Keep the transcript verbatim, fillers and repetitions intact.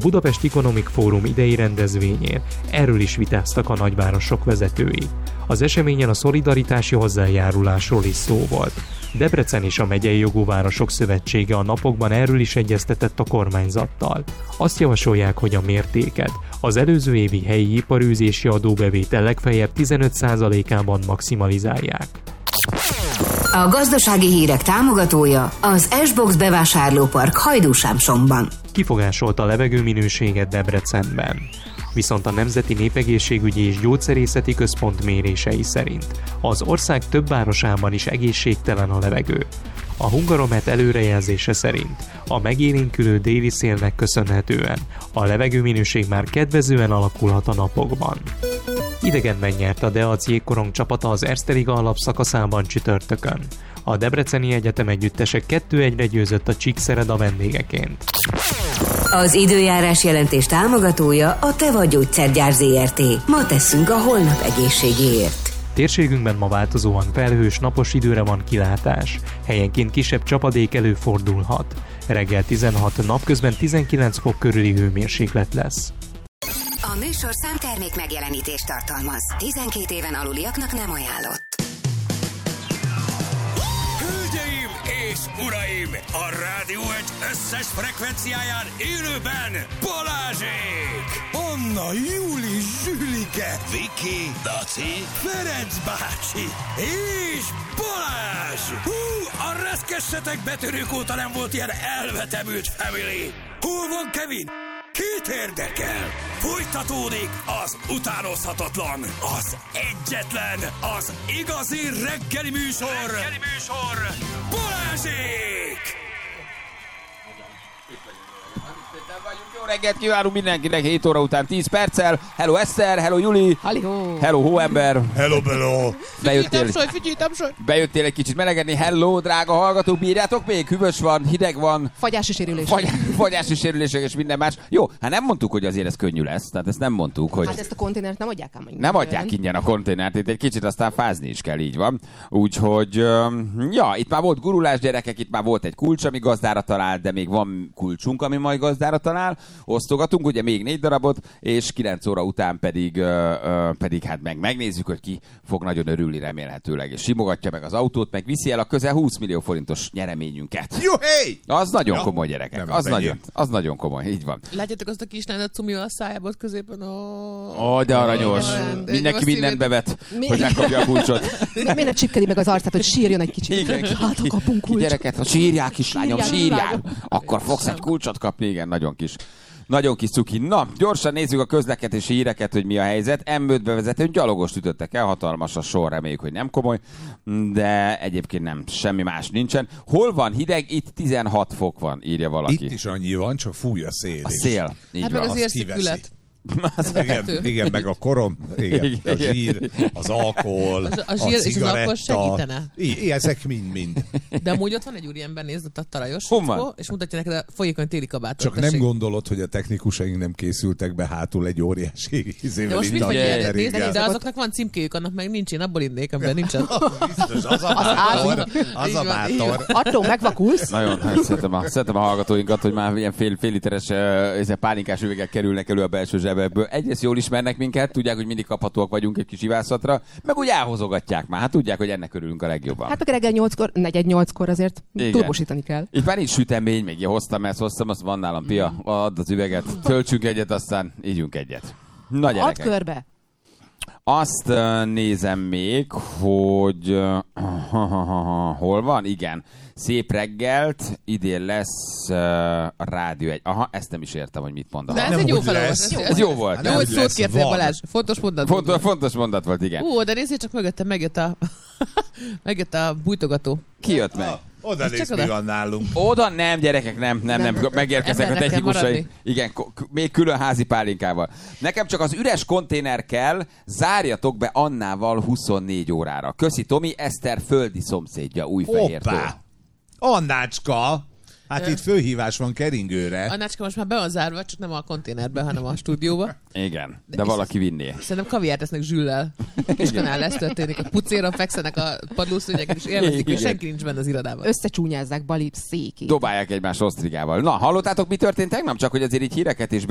Budapest Economic Forum idei rendezvényén erről is vitáztak a nagyvárosok vezetői. Az eseményen a szolidaritási hozzájárulásról is szó volt. Debrecen és a Megyei Jogú Városok Szövetsége a napokban erről is egyeztetett a kormányzattal. Azt javasolják, hogy a mértéket az előző évi helyi iparűzési adóbevétel legfeljebb tizenöt százalékában maximalizálják. A gazdasági hírek támogatója az S-Box bevásárlópark Hajdúsámsomban. Kifogásolta a levegőminőséget Debrecenben. Viszont a Nemzeti Népegészségügyi és Gyógyszerészeti Központ mérései szerint az ország több városában is egészségtelen a levegő. A Hungaromet előrejelzése szerint a megélénkülő déli szélnek köszönhetően a levegőminőség már kedvezően alakulhat a napokban. Idegenben nyert a Deac jégkorong csapata az Erste Liga alapszakaszában csütörtökön. A Debreceni Egyetem együttese kettő egyre győzött a Csíkszereda vendégeként. Az időjárás jelentés támogatója a Te vagy Gyógyszergyár zé er té. Ma tesszünk a holnap egészségéért. Térségünkben ma változóan felhős, napos időre van kilátás. Helyenként kisebb csapadék előfordulhat. Reggel tizenhat, napközben tizenkilenc fok körüli hőmérséklet lesz. A műsor számtermék megjelenítést tartalmaz. tizenkét éven aluliaknak nem ajánlott. Hölgyeim és uraim! A Rádió egy összes frekvenciáján élőben Balázsék! Anna, Júli, Zsülike, Viki, Daci, Ferenc bácsi és Balázs! Hú, a reszkessetek betörők óta nem volt ilyen elvetemült family! Hol van Kevin? Két érdekel! Folytatódik az utánozhatatlan, az egyetlen, az igazi reggeli műsor! Reggeli műsor! Balázsék! Jó reggelt kívánunk mindenkinek, hét óra után tíz perccel. Hello Eszter, hello Juli. Halihó. Hello Hóember. Hello, bello. Bejöttél, Figyelj, bejöttél egy kicsit melegedni. Hello, drága hallgatók, bírjátok még? Hűvös van, hideg van. Fagyási sérülés. Fagy, fagyási sérülések és minden más. Jó, hát nem mondtuk, hogy azért ez könnyű lesz. Tehát ezt nem mondtuk, hogy... Hát ezt a konténert nem adják ám. Nem adják ingyen a konténert, itt egy kicsit aztán fázni is kell, így van. Úgyhogy, ja, itt már volt gurulás, gyerekek, itt már volt egy kulcs, ami gazdára talál, de még van kulcsunk, ami majd gazdára talál. Osztogatunk, ugye még négy darabot, és kilenc óra után pedig, ö, ö, pedig hát meg megnézzük, hogy ki fog nagyon örülni remélhetőleg, és simogatja meg az autót, meg viszi el a közel húsz millió forintos nyereményünket. Jó, hey! Az nagyon Ja, komoly, gyerekek, nem az a nagyon, az nagyon komoly, így van. Látjátok azt a kislányot cumival a szájából középen? Ó, oh, de aranyos. De Mindenki mindent bevet, Mi? hogy megkapja a kulcsot. Miért ne csipkedi meg az arcát, hogy sírjon egy kicsit? Igen. Hát a kapunk Ki kulcsot. gyereket, ha sírják, kislányom, Sírjál, sírjál, kislányom. akkor fogsz egy kulcsot kapni, igen, nagyon kis. Nagyon kis cuki. Na, gyorsan nézzük a közlekedési híreket, hogy mi a helyzet. em öt bevezetőn gyalogost ütöttek el, hatalmas a sor, reméljük, hogy nem komoly, de egyébként nem, semmi más nincsen. Hol van hideg? Itt tizenhat fok van, írja valaki. Itt is annyi van, csak fúj a szél. A szél. Így hát van. meg az azt érszikület. Igen, igen, meg a korom, igen, a zsír, az alkohol, Az- a zsír és az alkohol segítene? I, ezek mind-mind. De amúgy ott van egy úriember, nézd ott a talajos, Hol van? fickó, és mutatja neked a folyékony téli kabátot. Csak nem tessék. gondolod, hogy a technikusaink nem készültek be hátul egy óriási De izével most mit innen vagy Ugye, ilyen? Nézd, kerékkel. de azoknak van címkéjük, annak meg nincs, én abból innék, amiben nincsen. Biztos, az a bátor, az Így a van, így bátor. Attól megvakulsz. Nagyon, nagyon szeretem, a, szeretem a hallgatóinkat, hogy már ilyen fél, fél literes uh, pálinkás üvegek kerülnek elő a belső zsebekből. Egyrészt jól ismernek minket, tudják, hogy mindig kaphatóak vagyunk egy kis ivászatra, meg úgy elhozogatják már, hát tudják, hogy ennek örülünk a legjobban. Hát meg reggel nyolckor, negyed nyolckor azért Igen. turbosítani kell. Itt már nincs sütemény, még ilyen hoztam, ezt hoztam, azt van nálam, Pia, add az üveget, töltsünk egyet, aztán ígyunk egyet. Na Add gyerekek, körbe. azt uh, nézem még, hogy uh, hol van? Igen. Szép reggelt, idén lesz uh, a rádió egy. Aha, ezt nem is értem, hogy mit mondanak. De ez Nem egy jó úgy felolvas. lesz. Ez jó volt. Hát Jó, nem hogy úgy szót lesz, kértél, van. Balázs. Fontos mondat. Fontos, fontos mondat volt, igen. Ú, de nézzél csak mögöttem, megjött a, megjött a bújtogató. Ki jött meg? Oda Ez nézd, csak mi oda. van nálunk. Oda nem, gyerekek, nem, nem, nem, Nem. megérkeznek a Embernek kell technikusai. maradni. Igen, k- k- még külön házi pálinkával. Nekem csak az üres konténer kell, zárjatok be Annával huszonnégy órára. Köszi Tomi, Eszter földi szomszédja Újfehértől. Hoppá! Annácska! Hát itt főhívás van keringőre. Annácska most már be van zárva, csak nem a konténerbe, hanem a stúdióba. Igen, de valaki vinné. Szerintem kaviárt tesznek zsüllel. És kanál ez történik. A pucéron fekszenek a padlószőnyeken, és élvezik, Igen. hogy senki nincs benne az irodában. Összecsúnyázzák Bali székét. Dobálják egymást osztrigával. Na, hallottátok, mi történt tegnap? Csak hogy azért így híreket is